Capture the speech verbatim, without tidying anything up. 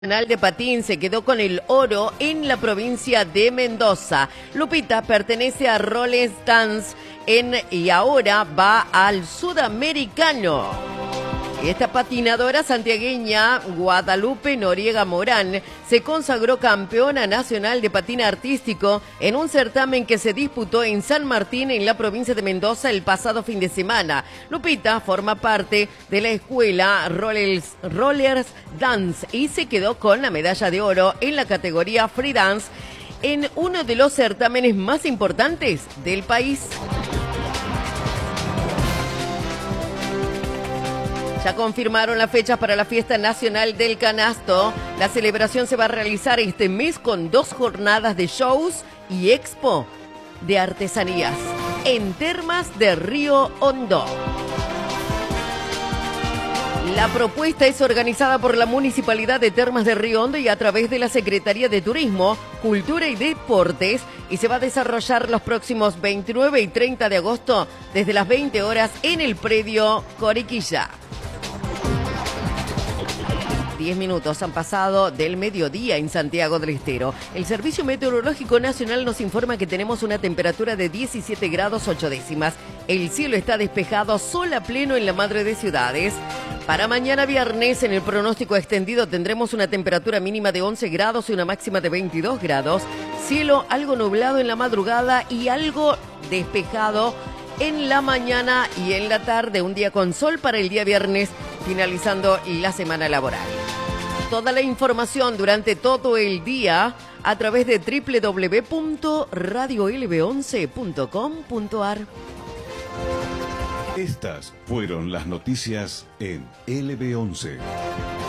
Nacional de Patín se quedó con el oro en la provincia de Mendoza. Lupita pertenece a Rolling Dance en, y ahora va al sudamericano. Esta patinadora santiagueña, Guadalupe Noriega Morán, se consagró campeona nacional de patín artístico en un certamen que se disputó en San Martín, en la provincia de Mendoza, el pasado fin de semana. Lupita forma parte de la escuela Rollers, Rollers Dance y se quedó con la medalla de oro en la categoría Free Dance en uno de los certámenes más importantes del país. Ya confirmaron las fechas para la Fiesta Nacional del Canasto. La celebración se va a realizar este mes con dos jornadas de shows y expo de artesanías en Termas de Río Hondo. La propuesta es organizada por la Municipalidad de Termas de Río Hondo y a través de la Secretaría de Turismo, Cultura y Deportes, y se va a desarrollar los próximos veintinueve y treinta de agosto desde las veinte horas en el predio Coriquilla. Diez minutos han pasado del mediodía en Santiago del Estero. El Servicio Meteorológico Nacional nos informa que tenemos una temperatura de diecisiete grados ocho décimas. El cielo está despejado, sol a pleno en la madre de ciudades. Para mañana viernes, en el pronóstico extendido, tendremos una temperatura mínima de once grados y una máxima de veintidós grados. Cielo algo nublado en la madrugada y algo despejado en la mañana y en la tarde. Un día con sol para el día viernes, finalizando la semana laboral. Toda la información durante todo el día a través de doble u doble u doble u punto radio l b once punto com punto a r. Estas fueron las noticias en L B once.